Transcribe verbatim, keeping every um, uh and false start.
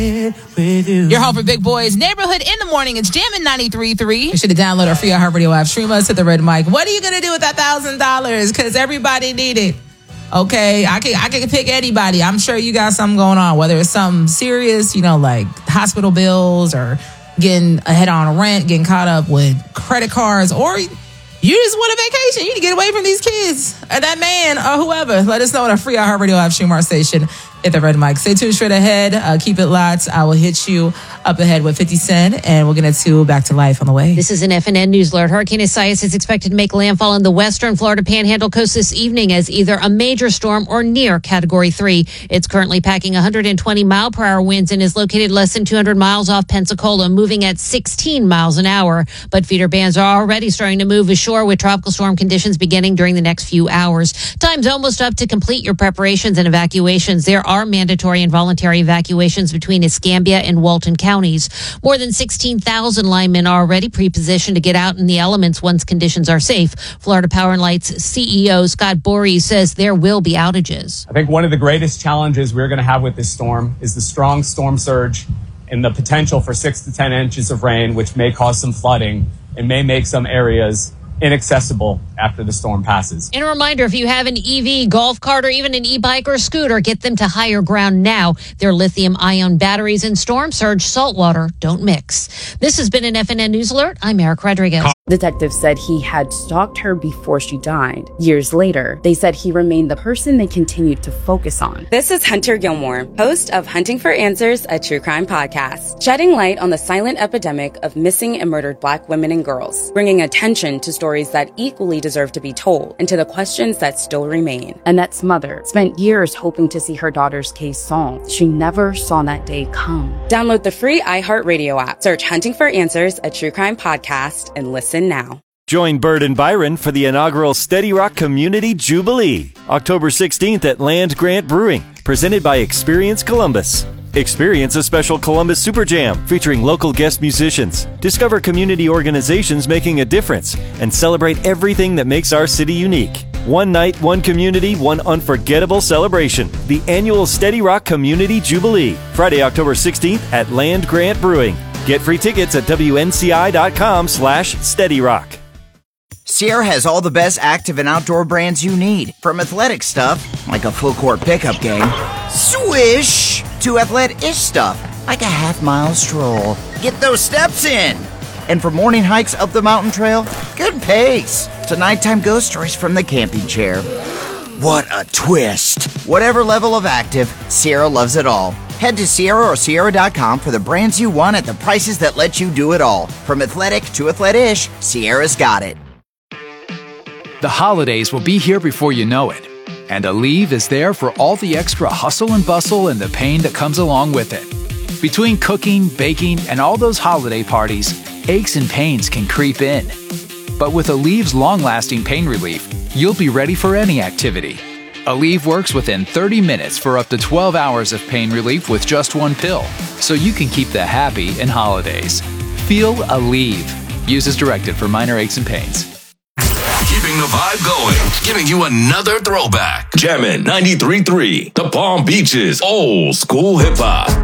with you. Your home for Big Boys Neighborhood in the morning. It's Jammin' ninety-three point three. You should have downloaded our free iHeartRadio app. Stream us at the Red Mic. What are you going to do with that one thousand dollars? Because everybody need it. Okay, I can I can pick anybody. I'm sure you got something going on, whether it's something serious, you know, like hospital bills or getting ahead on rent, getting caught up with credit cards, or you just want a vacation. You need to get away from these kids or that man or whoever. Let us know on our free iHeartRadio app. Stream our station at the Red Mic. Stay tuned straight ahead. Uh, keep it locked. I will hit you up ahead with fifty Cent, and we'll get into Back to Life on the way. This is an F N N News Alert. Hurricane Isaias is expected to make landfall in the western Florida Panhandle coast this evening as either a major storm or near Category three. It's currently packing one hundred twenty mile per hour winds and is located less than two hundred miles off Pensacola, moving at sixteen miles an hour. But feeder bands are already starting to move ashore with tropical storm conditions beginning during the next few hours. Time's almost up to complete your preparations and evacuations. There are mandatory and voluntary evacuations between Escambia and Walton counties. More than sixteen thousand linemen are already pre-positioned to get out in the elements once conditions are safe. Florida Power and Light's C E O Scott Borey says there will be outages. I think one of the greatest challenges we're going to have with this storm is the strong storm surge and the potential for six to ten inches of rain, which may cause some flooding and may make some areas inaccessible after the storm passes. And a reminder, if you have an E V, golf cart, or even an e-bike or scooter, get them to higher ground now. Their lithium-ion batteries and storm surge saltwater don't mix. This has been an F N N News Alert. I'm Eric Rodriguez. Detectives said he had stalked her before she died. Years later, they said he remained the person they continued to focus on. This is Hunter Gilmore, host of Hunting for Answers, a true crime podcast, shedding light on the silent epidemic of missing and murdered Black women and girls, bringing attention to stories that equally deserve to be told and to the questions that still remain. Annette's mother spent years hoping to see her daughter's case solved. She never saw that day come. Download the free iHeartRadio app, search Hunting for Answers, a true crime podcast, and listen now. Join Bird and Byron for the inaugural Steady Rock Community Jubilee, October sixteenth at Land Grant Brewing, presented by Experience Columbus. Experience a special Columbus Super Jam featuring local guest musicians. Discover community organizations making a difference and celebrate everything that makes our city unique. One night, one community, one unforgettable celebration. The annual Steady Rock Community Jubilee, Friday, October sixteenth at Land Grant Brewing. Get free tickets at W N C I dot com slash Steady Rock. Sierra has all the best active and outdoor brands you need. From athletic stuff, like a full court pickup game, swish, to athletic-ish stuff, like a half-mile stroll. Get those steps in. And for morning hikes up the mountain trail, good pace. To nighttime ghost stories from the camping chair. What a twist. Whatever level of active, Sierra loves it all. Head to Sierra or Sierra dot com for the brands you want at the prices that let you do it all. From athletic to athletic-ish, Sierra's got it. The holidays will be here before you know it. And Aleve is there for all the extra hustle and bustle and the pain that comes along with it. Between cooking, baking, and all those holiday parties, aches and pains can creep in. But with Aleve's long-lasting pain relief, you'll be ready for any activity. Aleve works within thirty minutes for up to twelve hours of pain relief with just one pill, so you can keep the happy in holidays. Feel Aleve. Use as directed for minor aches and pains. Keeping the vibe going, giving you another throwback. Jammin' ninety-three point three, the Palm Beaches old school hip hop.